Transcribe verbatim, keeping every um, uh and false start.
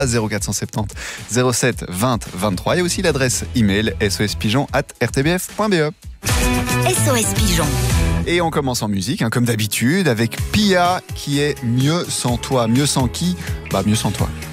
zéro quatre cent soixante-dix zéro sept vingt vingt-trois et aussi l'adresse email sospigeon arobase r t b f point b e. S O S Pigeon. Et on commence en musique, hein, comme d'habitude, avec Pia qui est Mieux sans toi. Mieux sans qui ? Bah mieux sans toi.